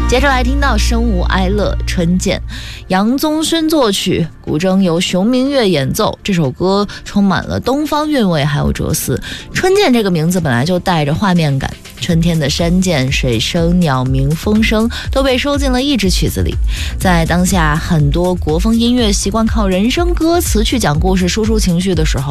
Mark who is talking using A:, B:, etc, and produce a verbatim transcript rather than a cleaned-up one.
A: 接着来听到生无哀乐春见，杨宗勋作曲，古筝由熊明月演奏。这首歌充满了东方韵味还有哲思。春见这个名字本来就带着画面感，春天的山涧、水声、鸟鸣、风声都被收进了一支曲子里。在当下很多国风音乐习惯靠人声歌词去讲故事、输出情绪的时候，